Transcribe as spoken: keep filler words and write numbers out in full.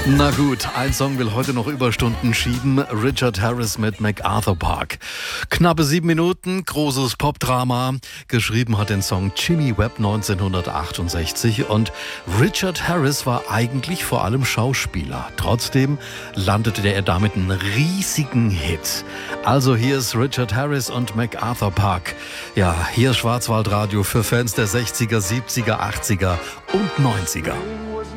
Na gut, ein Song will heute noch Überstunden schieben. Richard Harris mit MacArthur Park. Knappe sieben Minuten, großes Popdrama. Geschrieben hat den Song Jimmy Webb neunzehnhundertachtundsechzig und Richard Harris war eigentlich vor allem Schauspieler. Trotzdem landete er damit einen riesigen Hit. Also hier ist Richard Harris und MacArthur Park. Ja, hier ist Schwarzwaldradio für Fans der sechziger, siebziger, achtziger und neunziger.